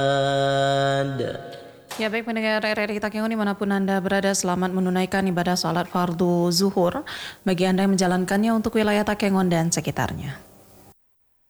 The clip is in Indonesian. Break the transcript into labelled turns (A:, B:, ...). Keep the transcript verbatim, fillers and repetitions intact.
A: Ya baik pendengar R R I Takengon dimanapun Anda berada, selamat menunaikan ibadah salat fardu zuhur bagi Anda yang menjalankannya untuk wilayah Takengon dan sekitarnya.